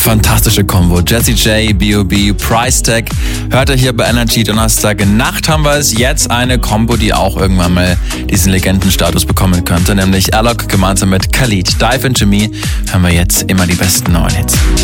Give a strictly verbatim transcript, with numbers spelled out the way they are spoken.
Fantastische Kombo. Jessie J, B O B, Price Tag. Hört ihr hier bei Energy Donnerstag Nacht haben wir es. Jetzt eine Kombo, die auch irgendwann mal diesen Legendenstatus bekommen könnte. Nämlich Alok gemeinsam mit Khalid. Dive Into Me hören wir jetzt immer die besten neuen Hits.